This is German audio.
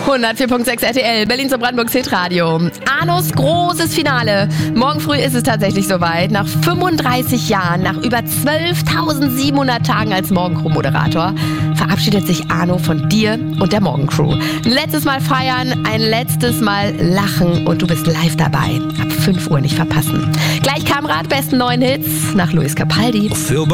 104.6 RTL, Berlin zu Brandenburgs Hitradio. Arnos großes Finale. Morgen früh ist es tatsächlich soweit. Nach 35 Jahren, nach über 12.700 Tagen als Morgencrew-Moderator, verabschiedet sich Arno von dir und der Morgencrew. Ein letztes Mal feiern, ein letztes Mal lachen und du bist live dabei. Ab 5 Uhr nicht verpassen. Gleich Kamerad, besten neuen Hits nach Luis Capaldi.